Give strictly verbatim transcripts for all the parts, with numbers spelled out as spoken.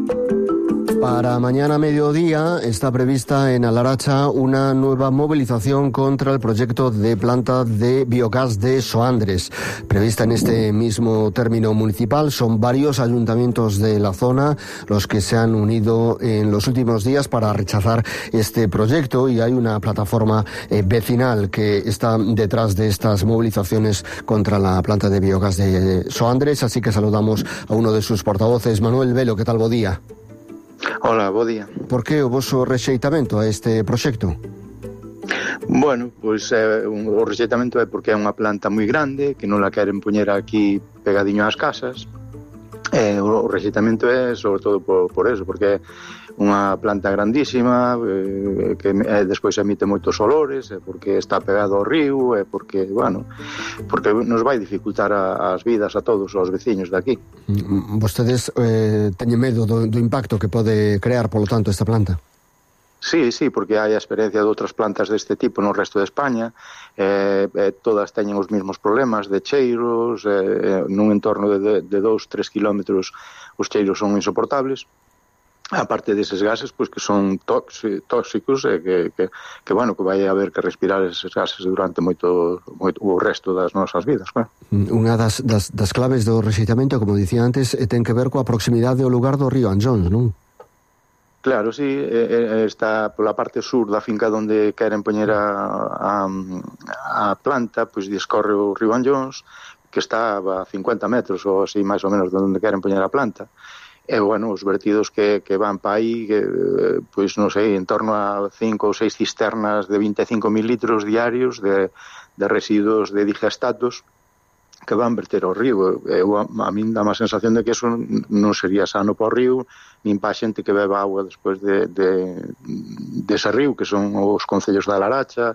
Para mañana mediodía está prevista en Alaracha una nueva movilización contra el proyecto de planta de biogás de Soandres. Prevista en este mismo término municipal, son varios ayuntamientos de la zona los que se han unido en los últimos días para rechazar este proyecto, y hay una plataforma eh, vecinal que está detrás de estas movilizaciones contra la planta de biogás de Soandres. Así que saludamos a uno de sus portavoces, Manuel Velo. Que tal, bo día? Hola, bo día. Por que o voso rexeitamento a este proxecto? Bueno, pois eh, o rexeitamento é porque é unha planta moi grande que non la queren poñer aquí pegadiño ás casas. Eh, o rexeitamento é sobre todo por, por eso, porque é unha planta grandísima, eh, que eh, despois emite moitos olores, eh, porque está pegado ao río, e eh, porque, bueno, porque nos vai dificultar a, as vidas a todos os veciños de aquí. Vostedes eh, teñen medo do, do impacto que pode crear, polo tanto, esta planta? Sí, sí, porque hai a experiencia de outras plantas deste tipo no resto de España, eh, eh, todas teñen os mesmos problemas de cheiros, eh, nun entorno de dous a tres kilómetros os cheiros son insoportables. Aparte deses gases, pois que son tóxicos e que, que, que, bueno, que vai haber que respirar eses gases durante moito, moito o resto das nosas vidas, claro. Unha das, das, das claves do rexeitamento, como dicía antes, ten que ver coa proximidade ao lugar do río Anllóns, non? Claro, sí, está pola parte sur da finca onde queren poñer a, a, a planta, pois discorre o río Anllóns, que está a cincuenta metros ou así máis ou menos de onde queren poñer a planta. E, bueno, os vertidos que, que van para aí, que, pois, non sei, en torno a cinco ou seis cisternas de vinte e cinco mil litros diarios de, de residuos de digestatos que van verter ao río. Eu, a min dá má sensación de que eso non sería sano para o río, nin para a xente que beba agua despois de, de, de ese río, que son os concellos da Laracha,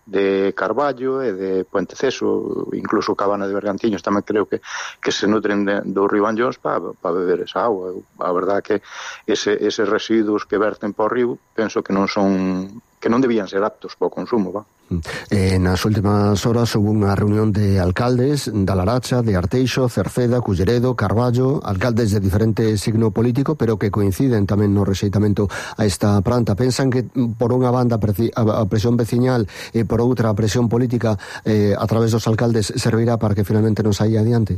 de Carballo e de Puente Ceso, incluso Cabana de Bergantiños tamén creo que, que se nutren de, do río Anllóns para pa beber esa agua. A verdade que ese, eses residuos que verten para o río penso que non son que non debían ser aptos para o consumo, va. Eh, nas últimas horas houve unha reunión de alcaldes da Laracha, de Arteixo, Cerceda, Culleredo, Carballo, alcaldes de diferente signo político, pero que coinciden tamén no rexeitamento a esta planta. Pensan que por unha banda a presión veciñal e por outra a presión política eh, a través dos alcaldes servirá para que finalmente non saia adiante?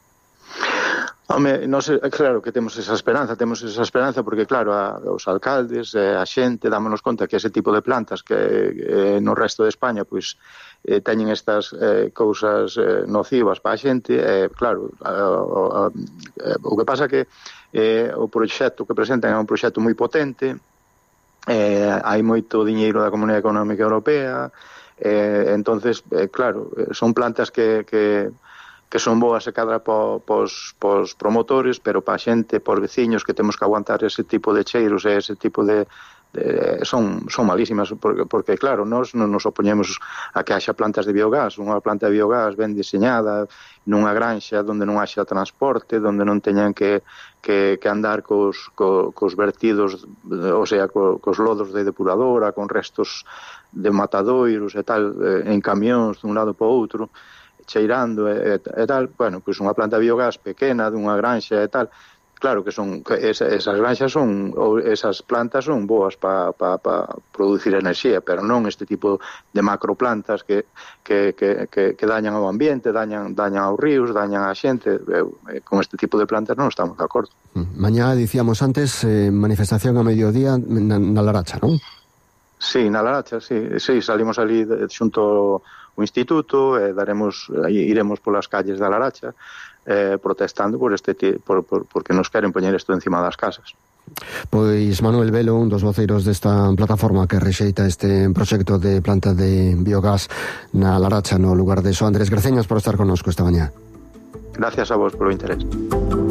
Home, nos, claro que temos esa esperanza, temos esa esperanza porque, claro, a, os alcaldes, eh, a xente, dámonos conta que ese tipo de plantas que eh, no resto de España, pois, eh, teñen estas eh, cousas eh, nocivas para a xente, eh, claro, a, a, a, o que pasa que eh, o proxecto que presentan é un proxecto moi potente, eh, hai moito diñeiro da Comunidade Económica Europea, eh, entonces, eh, claro, son plantas que... que que son boas e cadra po, pos, pos promotores, pero pa xente, por veciños que temos que aguantar ese tipo de cheiros e ese tipo de, de son, son malísimas, porque, porque claro, nós non nos opoñemos a que haxa plantas de biogás. Unha planta de biogás ben diseñada nunha granxa onde non haxa transporte, onde non teñan que, que, que andar cos, co, cos vertidos, o sea, co, cos lodos de depuradora, con restos de matadoiros e tal, en camións dun lado para outro, cheirando e, e tal, bueno, pois unha planta de biogás pequena, dunha granxa e tal, claro que son, que esa, esas granxas son, ou esas plantas son boas para pa, pa producir enerxía, pero non este tipo de macroplantas que, que, que, que, que dañan ao ambiente, dañan, dañan aos ríos, dañan a xente. Eh, con este tipo de plantas non estamos de acordo. Mañá, dicíamos antes, eh, manifestación a mediodía na, na Laracha, non? Sí, na Laracha, sí, sí, salimos ali de, xunto o instituto e daremos, iremos polas calles da Laracha eh, protestando por este por, por, porque nos queren poñer isto encima das casas. Pois Manuel Velo, un dos voceiros desta plataforma que rexeita este proxecto de planta de biogás na Laracha, no lugar de Soandres. Graciñas por estar connosco esta mañá. Gracias a vos polo interés.